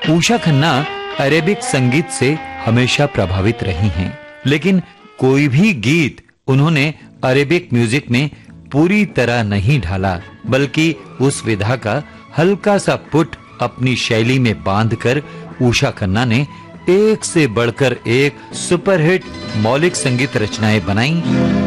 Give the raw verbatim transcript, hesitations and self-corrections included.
Usha Khanna Arabic संगीत से हमेशा प्रभावित रही हैं, लेकिन कोई भी गीत उन्होंने अरेबिक म्यूजिक में पूरी तरह नहीं ढाला, बल्कि उस विधा का हल्का सा पुट अपनी शैली में बांधकर उषा खन्ना ने एक से बढ़कर एक सुपरहिट मौलिक संगीत रचनाएं बनाई।